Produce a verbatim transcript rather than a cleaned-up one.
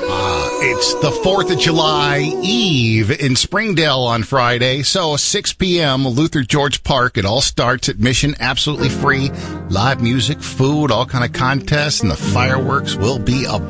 It's the fourth of July Eve in Springdale on Friday. So six p.m., Luther George Park. It all starts. Admission absolutely free. Live music, food, all kind of contests, and the fireworks will be a